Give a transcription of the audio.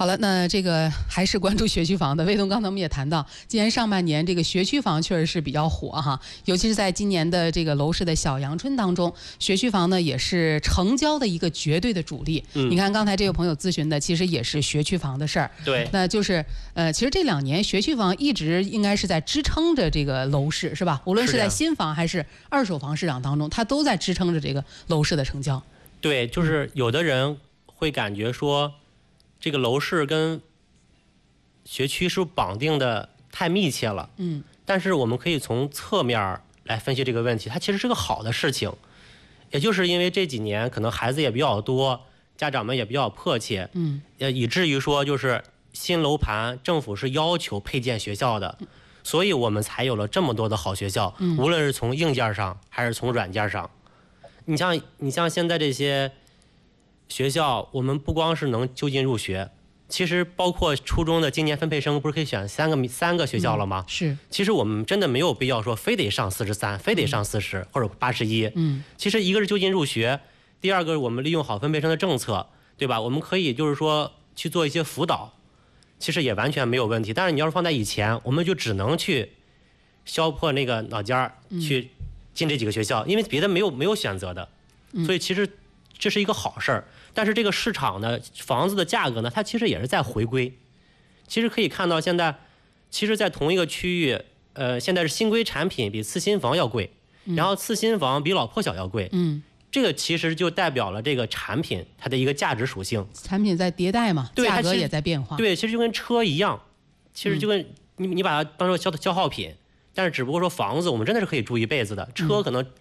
好了，那这个还是关注学区房的。魏总，刚才我们也谈到，今年上半年这个学区房确实是比较火哈，尤其是在今年的这个楼市的小阳春当中，学区房呢也是成交的一个绝对的主力。你看刚才这位朋友咨询的，其实也是学区房的事儿。 对， 那就是其实这2年学区房一直应该是在支撑着这个楼市，是吧？无论是在新房还是二手房市场当中，它都在支撑着这个楼市的成交。 对，就是有的人会感觉说，这个楼市跟学区是绑定的太密切了。但是我们可以从侧面来分析这个问题，它其实是个好的事情。也就是因为这几年可能孩子也比较多，家长们也比较迫切，以至于说就是新楼盘政府是要求配建学校的，所以我们才有了这么多的好学校，无论是从硬件上还是从软件上。你像现在这些学校，我们不光是能就近入学，其实包括初中的今年分配生不是可以选三个学校了吗？ 是。 其实我们真的没有必要说非得上43，非得上40或者81。其实一个是就近入学，第二个我们利用好分配生的政策，对吧？我们可以就是说去做一些辅导，其实也完全没有问题。但是你要是放在以前，我们就只能去削破那个脑尖去进这几个学校，因为别的没有选择的。所以其实这是一个好事儿。但是这个市场呢，房子的价格呢，它其实也是在回归。其实可以看到现在，其实在同一个区域，现在是新规产品比次新房要贵，然后次新房比老破小要贵。这个其实就代表了这个产品它的一个价值属性。 产品在迭代嘛，价格也在变化。 对，其实就跟车一样，其实就跟你把它当成消耗品，但是只不过说房子我们真的是可以住一辈子的，车可能